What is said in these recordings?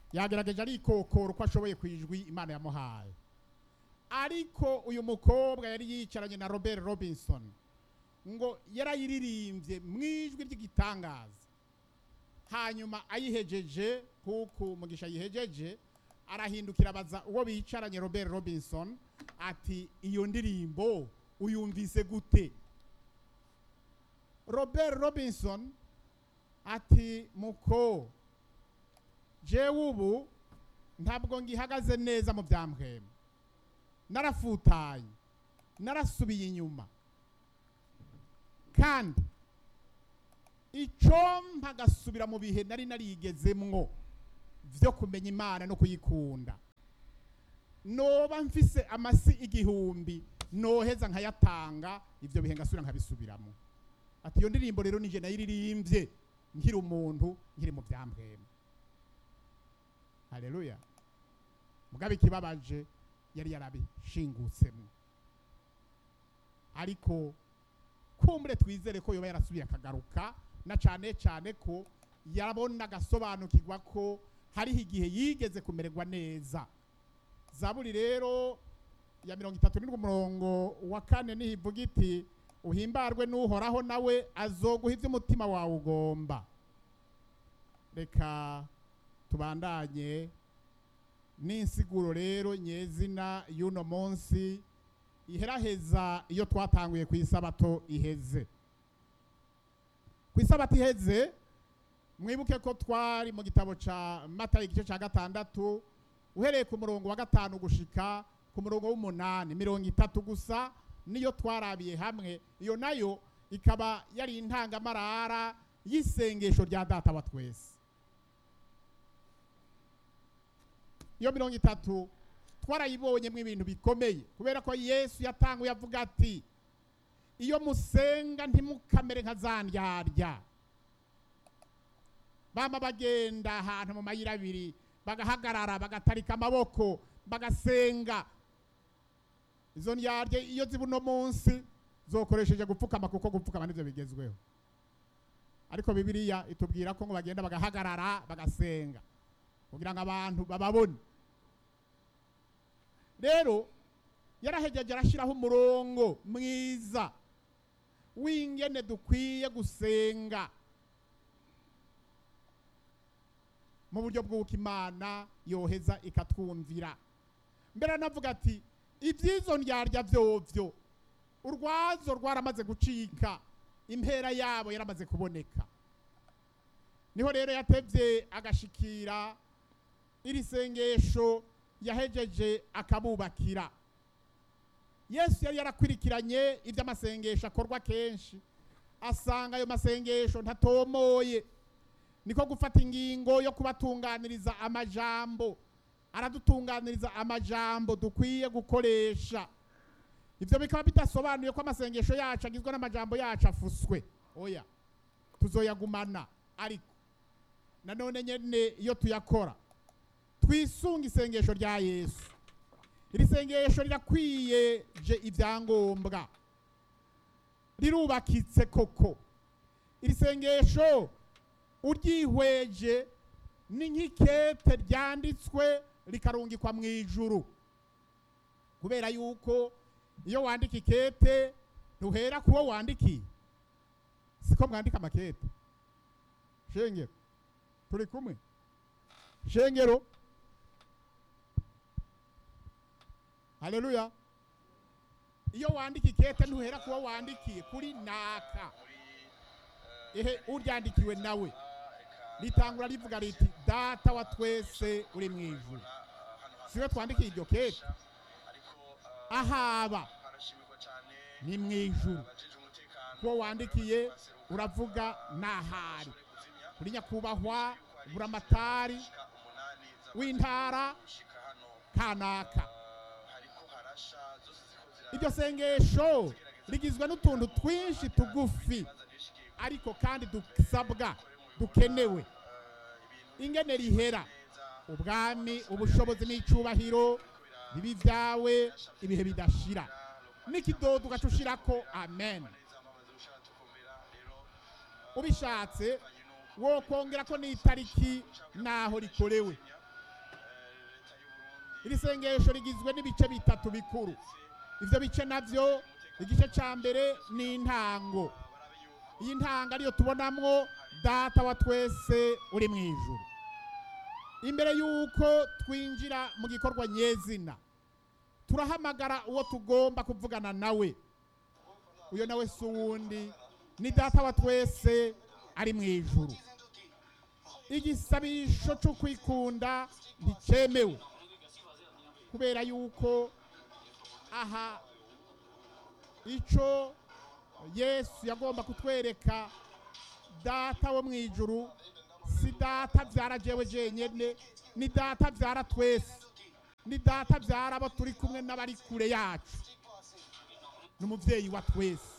yagerageje arikokora uko ashoboye ku ijwi Imana yamuhaye, ariko uyu mukobwa yari yicaranye na Robert Robinson ngo yarayiririmbye mu ijwi ry'igitangaza. Hanyuma ayihejeje kuko Mugisha yihejeje, arahindukira abaza uwo bicaranye Robert Robinson ati iyo ndirimbo uyumvise gute? Robert Robinson ati muko jewe ubu ntabwo ngihagaze neza mu byamhema, narafutaye, narasubiye inyuma, kandi icompa gasubira mu bihe nari narigezemwo vyo kumenya Imana no kuyikunda. Noba mfise amasi igihumbi noheza nkayatanga, ivyo bihe ngasubira nkabisubiramo. Ati iyo ndirimbo rero nije nayiririmbye nkiri umuntu nkiri mu byamhema. Haleluya. Mugabe kibabaje yari yarabishingutsemo, ariko kumbure twizere ko yoba yarasubiye akagaruka, na cane cane ko yarabona gasobanukirwa ko hariho igihe yigeze kumererwa neza. Zaburi rero ya 37 umurongo wa 4 nihivuga iti uhimbarwe n'uhoraho nawe azoguha ivyo umutima wawe ugomba. Reka tubandanye n'insiguro rero nyezina y'uno munsi iheraheza iyo twatanguye ku isabato iheze. Ku isabato iheze mwibuke ko twari mu gitabo ca Matayo igice ca 6 uhereye ku murongo wa 5 gushika ku murongo w'8, 30 gusa niyo twarabiye hamwe. Iyo nayo ikaba yari intangamarara y'isengesho rya Data wa twese. Iyo 30 twarayibonye mu ibintu bikomeye, kubera ko Yesu yatanguye avuga ati iyo musenga ntimukamere nka zandyarya bama bagenda ahantu mu mayira abiri bagahagarara bagatarika amaboko bagasenga. Izo ndyarya iyo zibuno munsi zokoresheje gupfukama, kuko gupfukama nivyo bigezweho, ariko Bibiliya itubwira ko ngo bagenda bagahagarara bagasenga kugira ngo abantu bababone. Rero yarahejeje arashiraho umurongo mwiza w'ingene dukwiye gusenga mu buryo bw'uko Imana yoheza ikatwumvira. Mbere navuga ati ibyizo ndyarya vyovyo urwazo rwaramaze gucika, impera yabo yaramaze kuboneka. Niho rero yatevye agashikira iri sengesho yahejeje akabubakira. Yesu yari yarakwirikiranye ivy'amasengesho akorwa kenshi, asanga ayo masengesho ntatomoye, niko gufata ingingo yo kubatunganiriza amajambo. Aradutunganiriza amajambo dukwiye gukoresha. Ivyo bikaba bitasobanuye ko amasengesho yacu agizwe n'amajambo yacu afuswe, oya, tuzoyagumana. Ariko nanone nyene iyo tuyakora twisunga isengesho rya Yesu. Iri sengesho rirakwiyeje ivyangombwa, rirubakitse koko. Iri sengesho uryihweje ni nk'ikete ryanditswe rikarungikwa mu ijuru, kubera yuko iyo wandika ikete ntuhera kuwo wandikiye. Siko mwandika amakete. Shengero turi kumwe? Shengero, haleluya. Iyo wandika ikete ntuhera kuwo wandikiye kuri naka, ehe uryandikiwe nawe litangura rivuga riti Data wa twese uri mu ijuru. Siwe twandikiye iryo kete, ahaba ni mu ijuru. Kuwo wandikiye uravuga nahari kuri nyakubahwa buramatari w'intara kanaka. Iryo sengesho rigizwe n'utuntu twinshi tugufi, ariko kandi dusabwa dukenewe. Ingene rihera: ubwami, ubushobozi n'icubahiro bibi vyawe ibihe bidashira. N'ikidodo ugacushirako amen. Ubishatse wo kongera ko n'itariki naho rikorewe, iri sengesho rigizwe n'ibice bitatu bikuru. Ivyo bice navyo, igice ca mbere ni intango. Iyi ntango ariyo tubonamwo data wa twese uri mu ijuru. Imbere yuko twinjira mu gikorwa nyezina, turahamagara uwo tugomba kuvugana nawe. Uyo nawe si uwundi, ni data wa twese ari mu ijuru. Igisabisho cyo kwikunda nticemewe, kubera yuko aha ico Yesu yagomba kutwereka data wo mu ijuru si data vyara jewe jenyene, ni data vyara twese, ni data vyara abo turi kumwe n'abari kure yacu, n'umuvyeyi wa twese.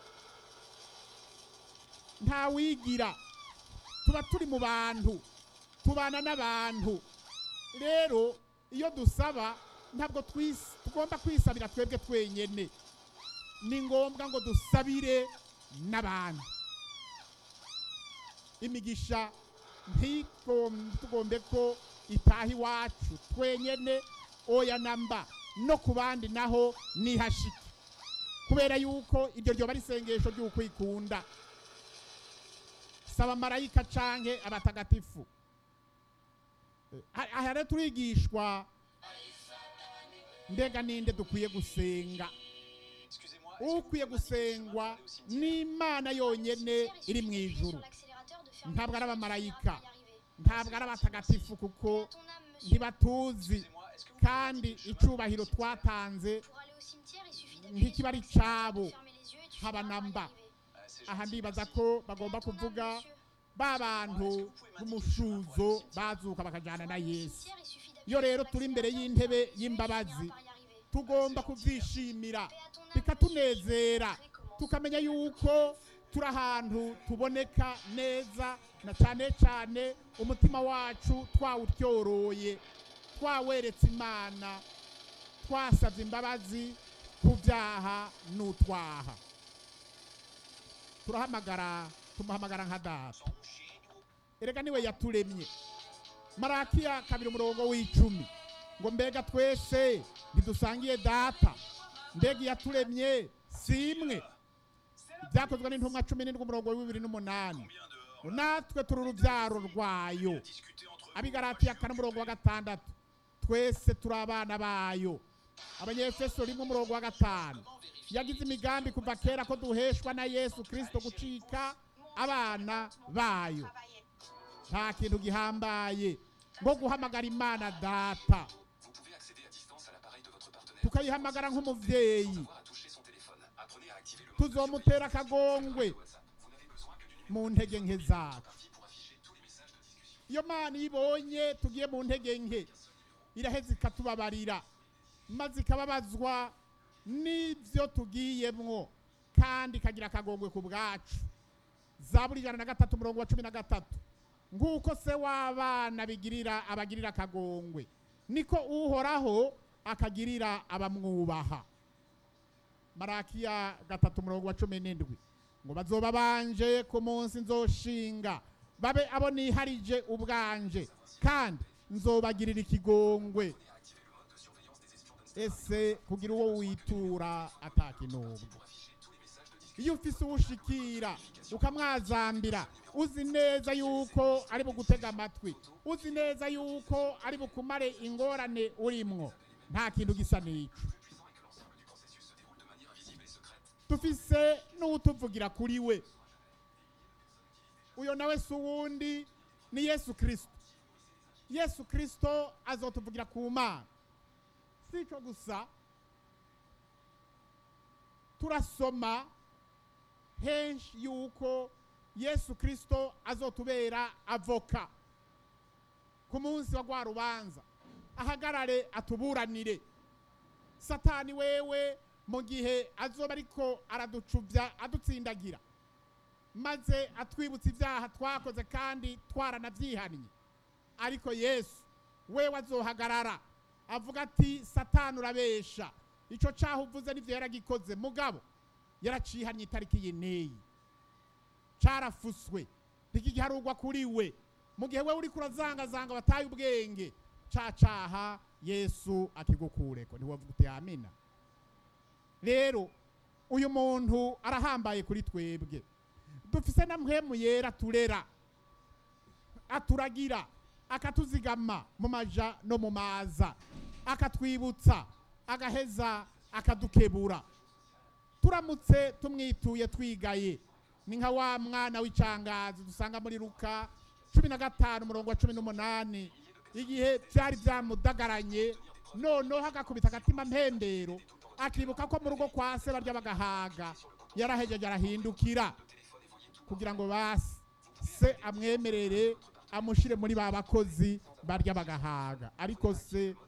Nta wigira, tuba turi mu bantu, tubana n'abantu. Rero iyo dusaba ntabwo tugomba kwisabira twebwe twenyene, ni ngombwa ngo dusabire n'abantu. Imigisha ntitugombe ko itaha iwacu twenyene, oya namba no ku bandi naho nihashike, kubera yuko iryo ryoba ari isengesho ry'ukwikunda. Saba marayika canke abatagatifu. Aha rero turigishwa mbega ninde dukwiye gusenga. Ukwiye gusengwa ni Imana yonyene iri mu ijuru, ntabwo ari abamarayika, ntabwo ari abatagatifu, kuko ntibatuzi kandi icubahiro twatanze ntikiba ari cabo haba namba. Aha ndibaza ko bagomba kuvuga ba bantu b'umushuzo bazuka bakajana na Yesu. Iyo rero turi imbere y'intebe y'imbabazi, tugomba kuvyishimira bikatunezera, tukamenya yuko turi ahantu tuboneka neza, na cane cane umutima wacu twawutyoroye, twaweretse Imana, twasavye imbabazi ku vyaha n'utwaha. Tumuhamagara nka data. Erega niwe yaturemye. Marakiya 2:10 ngo mbega twese ntidusangiye data, mbega yaturemye simwe. Byakozwe n'intumwa 17:28 ngo natwe turi urubyaro rwayo. Abigalatiya 4:6 twese turi abana bayo. Abanyefeso 1:5 yagize imigambi kuva kera ko duheshwa na Yesu Kristo gucika abana bayo. Nta kintu gihambaye ngo guhamagara Imana data, tukayihamagara nk'umuvyeyi, tuzomutera akagongwe mu ntege nke zacu. Iyo Mana ibonye tugiye mu ntege nke, iraheza ikatubabarira, maze ikababazwa n'ivyo tugiyemwo, kandi ikagira akagongwe ku bwacu. Zaburi 103:13 nguko se w'abana abagirira akagongwe, niko Uhoraho akagirira abamwubaha. Marakiya 3:17 ngo bazoba banje ku munsi nzoshinga, babe abo niharije ubwanje, kandi nzobagirira ikigongwe. Ese kugira uwo witura atakinubwo. Iyo ufise uwushikira ukamwazambira, uzi neza yuko ari bugutega amatwi, uzi neza yuko ari bukumare ingorane urimwo, nta kintu gisa n'ico. Tufise n'utuvugira kuri we. Uyo nawe si uwundi, ni Yesu Kristo. Yesu Kristo azotuvugira ku Mana. Sico gusa, turasoma henshi yuko Yesu Kristo azotubera avoka ku munsi wa rwa rubanza, ahagarare atuburanire. Satani wewe mu gihe azoba ariko araducuvya adutsindagira, maze atwibutsa ibyaha twakoze kandi twaranavyihannye, ariko Yesu wewe azohagarara avuga ati Satani urabesha, ico caho uvuze n'ivyo yaragikoze, mugabo yaracihanye itariki yeneyi, carafuswe ntikigiharugwa kuri we. Mu gihe wewe uri kurazangazanga bataye ubwenge, cacaha yesu akigukureko. Ntiwavuga uti amina. Rero uyu muntu arahambaye kuri twebwe. Dufise na mpwemu yera turera, aturagira, akatuzigama mu maja no mu maza, akatwibutsa, agaheza akadukebura. Turamutse tumwituye twigaye, ni nka wa mwana w'icangazi dusanga muri Luka 15:18, igihe byari byamudagaranye noneho hagakubita agatima mpembero, akibuka ko mu rugo kwa se barya bagahaga. Yarahejeje arahindukira kugira ngo se amwemerere amushire muri ba bakozi barya bagahaga, ariko se